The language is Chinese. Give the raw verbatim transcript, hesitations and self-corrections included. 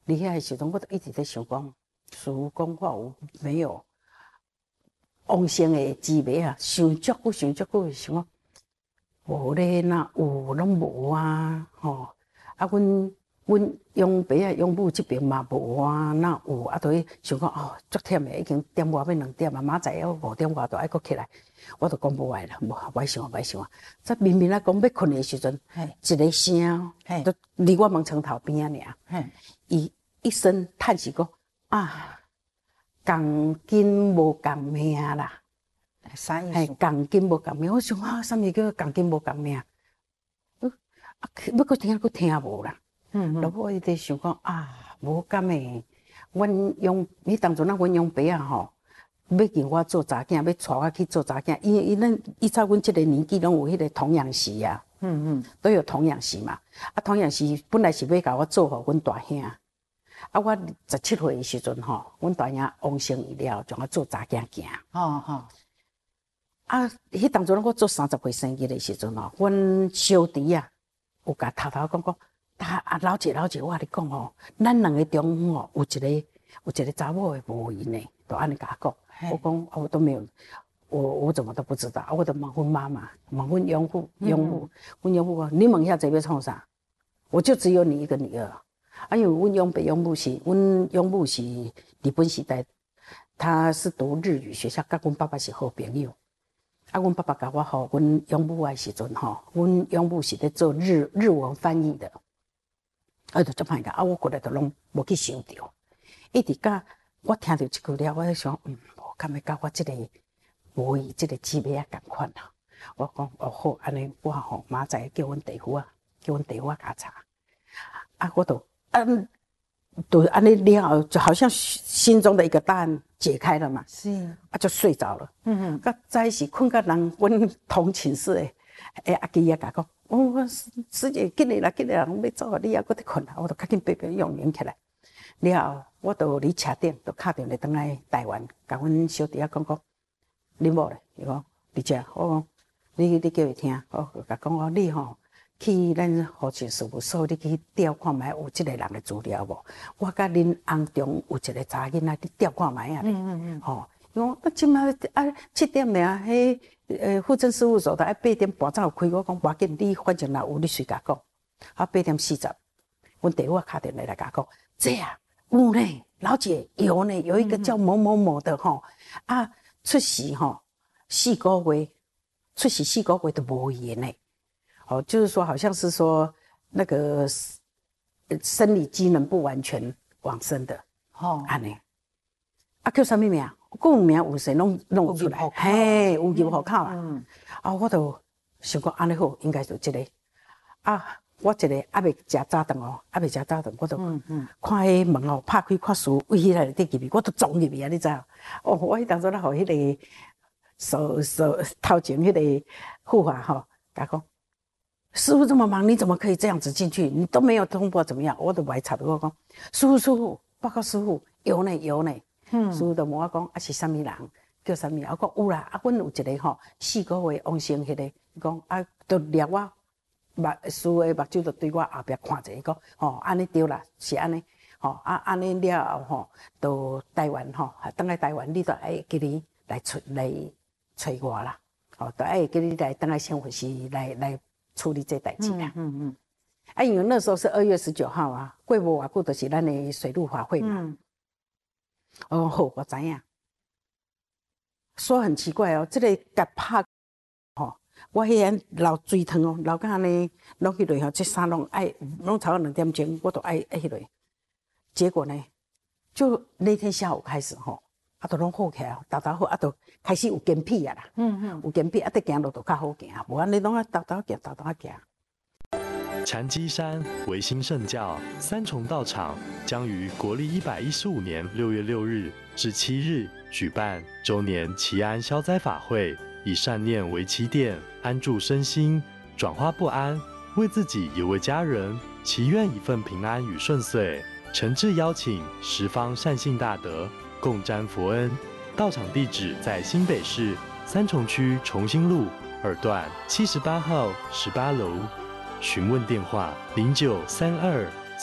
离遐的时阵，我就一直在想讲，似乎讲我有没有旺盛的滋味啊？想足久，想足久，想讲无咧，那有拢无啊？吼、哦，啊，阮阮养爸啊、养母这边嘛无啊，那有啊，就想讲哦，足忝的，已经点外要两点啊，明仔载五点外就爱搁起来。我就讲无爱啦，无歹想啊，歹想啊！则明明啊讲要困的时阵，一个声，就离我门床头边啊尔，伊一声叹息讲啊，共金无共命啦， 啥意思？ 共金无共命，我想啊，啥物叫共金无共命？啊，要搁听搁听无啦。嗯，然后我一直想讲啊，无甘诶，阮养迄当阵啊，阮养爸啊吼。要叫我做查囝，要带我去做查囝，因为伊咱依照阮即个年纪，拢有迄个童养媳啊，嗯嗯，都有童养媳嘛。啊，童养媳本来是要甲我做互阮大兄，啊，我十七岁的时阵吼，阮大兄往生伊了，将我做查囝囝。哦吼。啊，迄当阵我做三十岁生日的时阵吼，阮小弟啊，有甲偷偷讲讲，啊老姐老姐，我甲你讲吼，咱两个中吼有一个有一个查某的无缘呢，就安尼甲我讲。我讲我都没有，我我怎么都不知道，我就问阮妈妈，问阮养父，养父，阮养父讲，你问遐这要创啥？我就只有你一个女儿，啊，因为阮养爸养母是，阮养母是日本时代，他是读日语学校，甲阮爸爸是好朋友，啊，阮爸爸甲我互阮养母的时阵吼，阮养母是咧做日日文翻译的，啊，就足歹个，啊，我过来就拢无去想着，一直甲我听到即句了，我在想，嗯。敢会甲我即、这个无伊即个滋味啊共款啊？我讲哦好，安尼我吼明仔叫阮弟夫啊，叫阮弟夫啊甲查，啊我都啊，都安尼了后，就好像心中的一个答案解开了嘛，是啊就睡着了。嗯哼，甲早时困甲人，阮同寝室诶，诶阿基啊甲讲，我师姐今日啦，今日人要走啊，你还搁伫困啊，我就赶紧爬爬用用起来。了后，我就伫车顶，就敲电话转来台湾，甲阮小弟仔讲讲，你某咧？伊讲伫遮，我讲你你叫伊听，我甲讲我你吼去咱护士事务所，你去调看觅有即个人的资料无？我甲恁翁中有一个查囡仔，你调看觅啊！嗯嗯嗯，吼，伊讲啊，即摆啊七点尔，迄呃户政事务所的啊八点半才有开，我讲无要紧，你反正若有你随甲讲。啊八点四十，阮弟夫啊敲电话来甲讲，这啊。有呢，老姐有呢，有一个叫某某某的吼、嗯、啊，出席吼四个月，出席四个月都无言呢。哦，就是说好像是说那个生理机能不完全往生的，哦，安尼。啊叫啥物名？讲名有谁弄弄出来？嘿，有入户口啊。嗯。啊，我就想讲安尼好，应该就这个啊。我一个还未食早顿哦，还未食早顿，我就看迄门哦拍开，看书为迄个内底入去，我都撞入去啊！你知道？哦，我迄当初咧，互迄个手手头前迄个护法吼，甲讲，师傅这么忙，你怎么可以这样子进去？你都没有通报怎么样？我都歪插的，我讲，师傅师傅，报告师傅，有呢有呢。嗯，师傅就问我讲，啊是啥物人？叫啥物？我讲有啦，啊，阮有一个吼四个月往生迄个，伊讲啊，都掠我。目师傅的目睭就对我后壁看者，伊讲吼安尼对啦，是安尼，吼啊安尼了后吼，到台湾吼，等来台湾你就爱叫你来找来找我啦，吼，就爱叫你来等来新会市来来处理这代志啦。嗯嗯。啊，因为那时候是二月十九号啊，过无偌久就是咱的水陆法会嘛。嗯。哦好，我知影。说很奇怪哦，这个甲拍。我迄个流水汤哦，流到安尼，落去落吼，这衫拢爱，拢差不多两点钟，我都爱爱迄落。结果呢，就那天下午开始吼，啊，都拢好起来，豆豆好，啊，都开始有健脾啊啦。嗯嗯，有健脾，啊，得行路就较好行，无安尼拢啊豆豆行，豆豆行。 禅机山维新圣教三重道场将于国历一百一十五年六月六日至七日举办周年祈安消灾法会。以善念为起点，安住身心，转化不安，为自己也为家人，祈愿一份平安与顺遂。诚挚邀请十方善信大德共沾佛恩。到场地址在新北市三重区重新路二段七十八号十八楼。询问电话：零九三二